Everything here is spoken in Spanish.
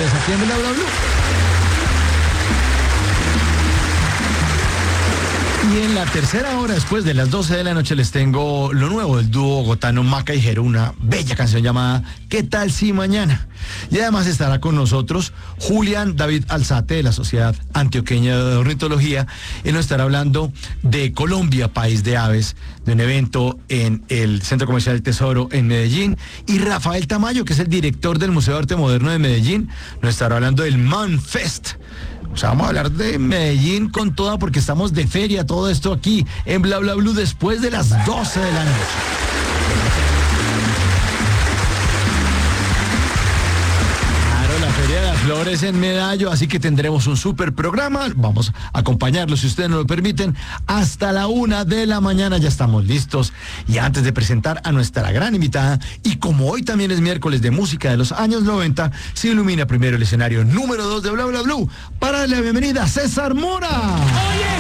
ustedes aquí en Bla Bla Blue. Y en la tercera hora, después de las 12 de la noche, les tengo lo nuevo del dúo bogotano Maca y Jero, una bella canción llamada ¿Qué tal si mañana? Y además estará con nosotros Julián David Alzate de la Sociedad Antioqueña de Ornitología. Él nos estará hablando de Colombia, país de aves, de un evento en el Centro Comercial del Tesoro en Medellín. Y Rafael Tamayo, que es el director del Museo de Arte Moderno de Medellín, nos estará hablando del ManFest. O sea, vamos a hablar de Medellín con toda porque estamos de feria, todo esto aquí en Bla Bla Blue después de las 12 de la noche. Claro, la Feria de las Flores en Medallo, así que tendremos un súper programa. Vamos a acompañarlos, si ustedes nos lo permiten, hasta la 1 de la mañana. Ya estamos listos. Y antes de presentar a nuestra gran invitada, y como hoy también es miércoles de música de los años 90, se ilumina primero el escenario número 2 de Bla Bla Blue para darle la bienvenida a César Mora. Oye,